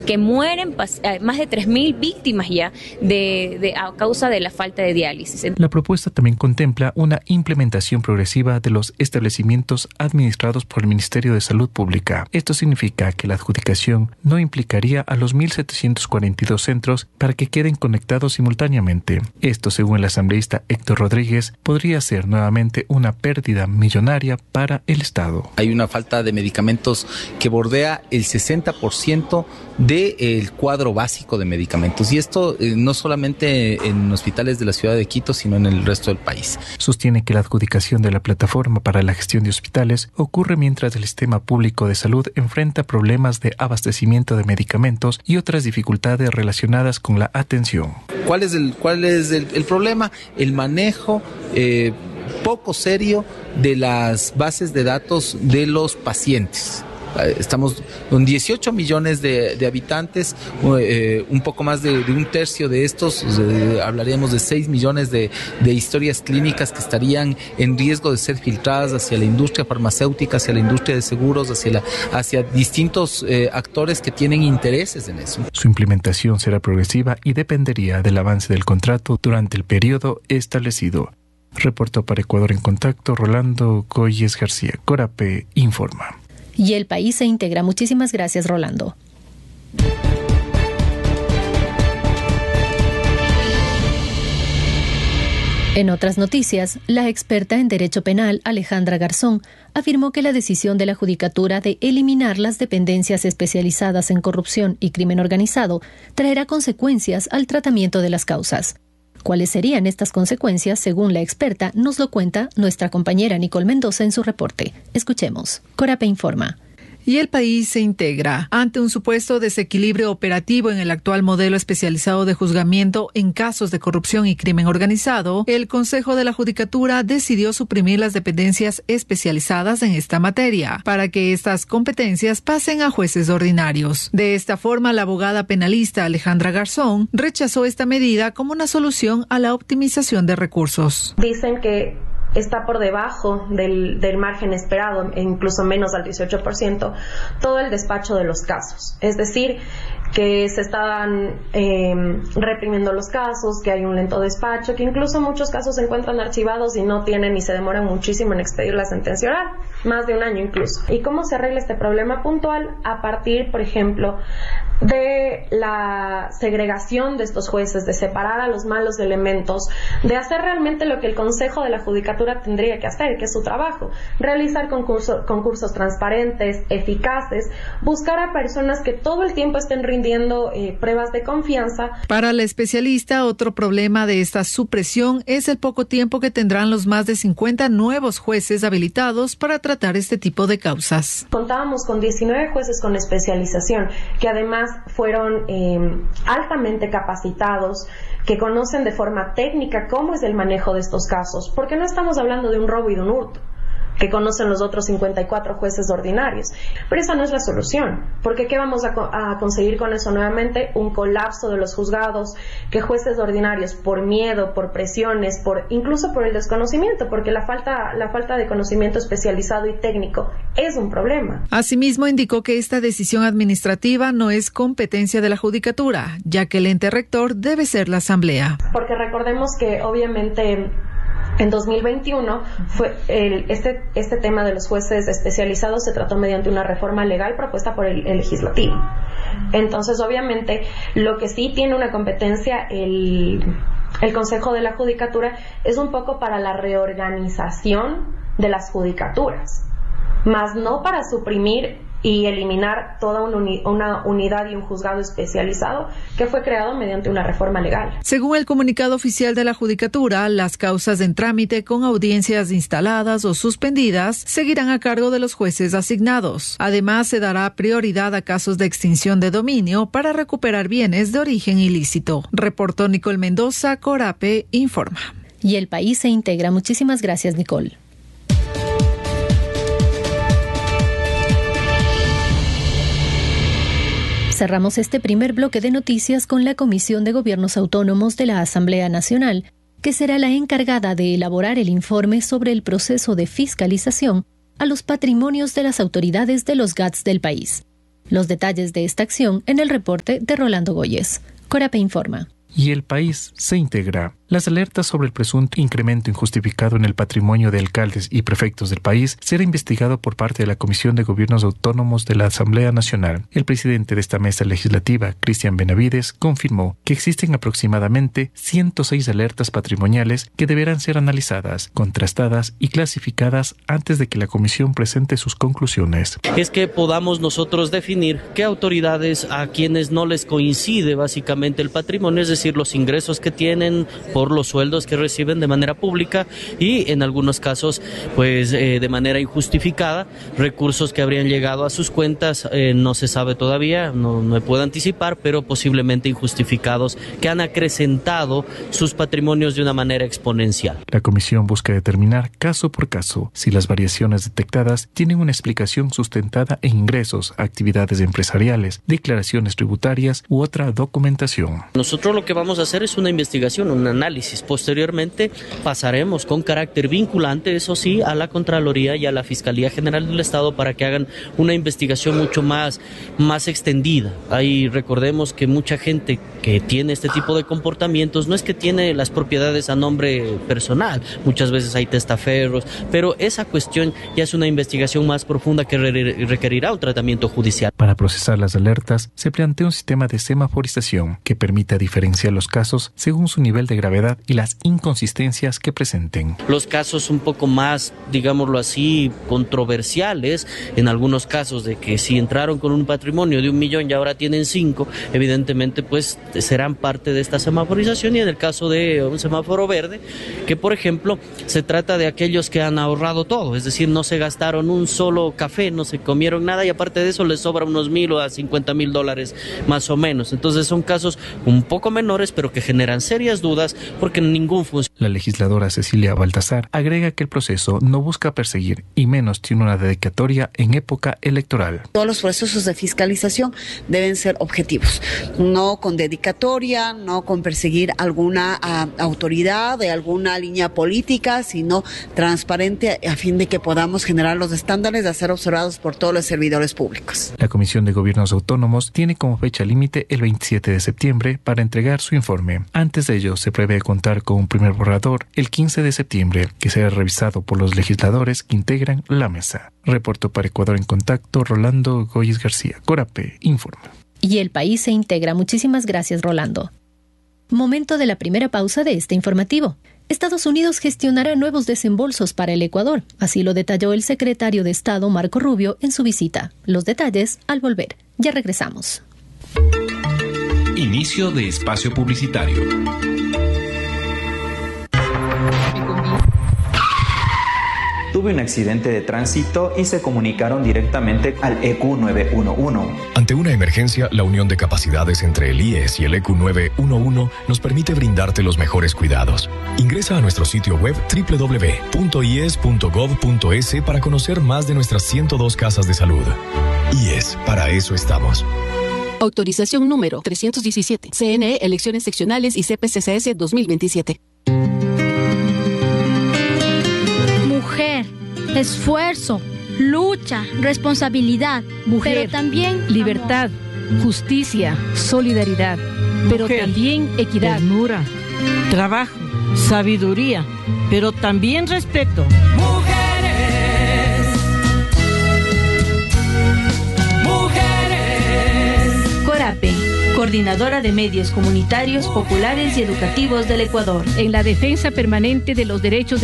que mueren más de 3.000 víctimas ya a causa de la falta de diálisis. La propuesta también contempla una implementación progresiva de los establecimientos administrados por el Ministerio de Salud Pública. Esto significa que la adjudicación no implicaría a los 1.742 centros para que queden conectados simultáneamente. Esto, según el asambleísta Héctor Rodríguez, podría ser nuevamente una pérdida millonaria para el Estado. Hay una falta de medicamentos que bordea el 60% del cuadro básico de medicamentos, y esto no solamente en hospitales de la ciudad de Quito, sino en el resto del país. Sostiene que la adjudicación de la plataforma para la gestión de hospitales ocurre mientras el sistema público de salud enfrenta problemas de abastecimiento de medicamentos y otras dificultades relacionadas con la atención. ¿Cuál es el problema? El manejo poco serio de las bases de datos de los pacientes. Estamos con 18 millones de habitantes, un poco más de un tercio de estos, hablaríamos de 6 millones de historias clínicas que estarían en riesgo de ser filtradas hacia la industria farmacéutica, hacia la industria de seguros, hacia distintos actores que tienen intereses en eso. Su implementación será progresiva y dependería del avance del contrato durante el periodo establecido. Reportó para Ecuador en Contacto Rolando Coyes García. Corape informa. Y El País se integra. Muchísimas gracias, Rolando. En otras noticias, la experta en Derecho Penal, Alejandra Garzón, afirmó que la decisión de la Judicatura de eliminar las dependencias especializadas en corrupción y crimen organizado traerá consecuencias al tratamiento de las causas. ¿Cuáles serían estas consecuencias? Según la experta, nos lo cuenta nuestra compañera Nicole Mendoza en su reporte. Escuchemos. Corape informa. Y El País se integra. Ante un supuesto desequilibrio operativo en el actual modelo especializado de juzgamiento en casos de corrupción y crimen organizado, el Consejo de la Judicatura decidió suprimir las dependencias especializadas en esta materia, para que estas competencias pasen a jueces ordinarios. De esta forma, la abogada penalista Alejandra Garzón rechazó esta medida como una solución a la optimización de recursos. Dicen que está por debajo del margen esperado, incluso menos al 18%, todo el despacho de los casos. Es decir, que se estaban reprimiendo los casos, que hay un lento despacho, que incluso muchos casos se encuentran archivados y no tienen y se demoran muchísimo en expedir la sentencia oral, más de un año incluso. ¿Y cómo se arregla este problema puntual? A partir, por ejemplo, de la segregación de estos jueces, de separar a los malos elementos, de hacer realmente lo que el Consejo de la Judicatura tendría que hacer, que es su trabajo: realizar concursos transparentes, eficaces, buscar a personas que todo el tiempo estén rindiendo pruebas de confianza. Para la especialista, otro problema de esta supresión es el poco tiempo que tendrán los más de 50 nuevos jueces habilitados para tratar este tipo de causas. Contábamos con 19 jueces con especialización, que además fueron altamente capacitados, que conocen de forma técnica cómo es el manejo de estos casos, porque no estamos hablando de un robo y de un hurto, que conocen los otros 54 jueces ordinarios. Pero esa no es la solución, porque ¿qué vamos a conseguir con eso nuevamente? Un colapso de los juzgados, que jueces ordinarios, por miedo, por presiones, incluso por el desconocimiento, porque la falta de conocimiento especializado y técnico es un problema. Asimismo, indicó que esta decisión administrativa no es competencia de la Judicatura, ya que el ente rector debe ser la Asamblea. Porque recordemos que obviamente en 2021 fue este tema de los jueces especializados se trató mediante una reforma legal propuesta por el legislativo. Entonces, obviamente, lo que sí tiene una competencia el Consejo de la Judicatura es un poco para la reorganización de las judicaturas, más no para suprimir y eliminar toda una unidad y un juzgado especializado que fue creado mediante una reforma legal. Según el comunicado oficial de la Judicatura, las causas en trámite con audiencias instaladas o suspendidas seguirán a cargo de los jueces asignados. Además, se dará prioridad a casos de extinción de dominio para recuperar bienes de origen ilícito. Reportó Nicole Mendoza, Corape informa. Y El País se integra. Muchísimas gracias, Nicole. Cerramos este primer bloque de noticias con la Comisión de Gobiernos Autónomos de la Asamblea Nacional, que será la encargada de elaborar el informe sobre el proceso de fiscalización a los patrimonios de las autoridades de los GATS del país. Los detalles de esta acción en el reporte de Rolando Goyes. Corape informa. Y el país se integra. Las alertas sobre el presunto incremento injustificado en el patrimonio de alcaldes y prefectos del país será investigado por parte de la Comisión de Gobiernos Autónomos de la Asamblea Nacional. El presidente de esta mesa legislativa, Cristian Benavides, confirmó que existen aproximadamente 106 alertas patrimoniales que deberán ser analizadas, contrastadas y clasificadas antes de que la comisión presente sus conclusiones. Es que podamos nosotros definir qué autoridades a quienes no les coincide básicamente el patrimonio, es decir, los ingresos que tienen por los sueldos que reciben de manera pública y en algunos casos pues de manera injustificada, recursos que habrían llegado a sus cuentas, no se sabe todavía, no me puedo anticipar, pero posiblemente injustificados que han acrecentado sus patrimonios de una manera exponencial. La comisión busca determinar caso por caso si las variaciones detectadas tienen una explicación sustentada en ingresos, actividades empresariales, declaraciones tributarias u otra documentación. Nosotros lo que vamos a hacer es una investigación, un análisis. Posteriormente pasaremos con carácter vinculante, eso sí, a la Contraloría y a la Fiscalía General del Estado para que hagan una investigación mucho más extendida. Ahí recordemos que mucha gente que tiene este tipo de comportamientos no es que tiene las propiedades a nombre personal, muchas veces hay testaferros, pero esa cuestión ya es una investigación más profunda que requerirá un tratamiento judicial. Para procesar las alertas, se plantea un sistema de semaforización que permita diferenciar los casos según su nivel de gravedad y las inconsistencias que presenten. Los casos un poco más, digámoslo así, controversiales, en algunos casos de que si entraron con un patrimonio de 1 millón y ahora tienen 5, evidentemente pues serán parte de esta semaforización, y en el caso de un semáforo verde, que por ejemplo se trata de aquellos que han ahorrado todo, es decir, no se gastaron un solo café, no se comieron nada y aparte de eso les sobra unos $1,000 a $50,000 más o menos. Entonces son casos un poco menores pero que generan serias dudas porque ningún funcionario. La legisladora Cecilia Baltasar agrega que el proceso no busca perseguir y menos tiene una dedicatoria en época electoral. Todos los procesos de fiscalización deben ser objetivos, no con dedicatoria, no con perseguir alguna autoridad de alguna línea política, sino transparente a fin de que podamos generar los estándares de ser observados por todos los servidores públicos. La Comisión de Gobiernos Autónomos tiene como fecha límite el 27 de septiembre para entregar su informe. Antes de ello, se prevé contar con un primer borrador el 15 de septiembre, que será revisado por los legisladores que integran la mesa. Reportó para Ecuador en Contacto, Rolando Goyes García. Corape informa. Y el país se integra. Muchísimas gracias, Rolando. Momento de la primera pausa de este informativo. Estados Unidos gestionará nuevos desembolsos para el Ecuador. Así lo detalló el secretario de Estado, Marco Rubio, en su visita. Los detalles al volver. Ya regresamos. Inicio de espacio publicitario. Tuve un accidente de tránsito y se comunicaron directamente al EQ 911. Ante una emergencia, la unión de capacidades entre el IES y el EQ 911 nos permite brindarte los mejores cuidados. Ingresa a nuestro sitio web www.ies.gov.es para conocer más de nuestras 102 casas de salud. IES, para eso estamos. Autorización número 317. CNE, Elecciones Seccionales y CPCCS 2027. Mujer, esfuerzo, lucha, responsabilidad. Mujer, pero también libertad, justicia, solidaridad. Pero Mujer, también equidad. Ternura, trabajo, sabiduría, pero también respeto. Corape, Coordinadora de Medios Comunitarios, Populares y Educativos del Ecuador. En la defensa permanente de los derechos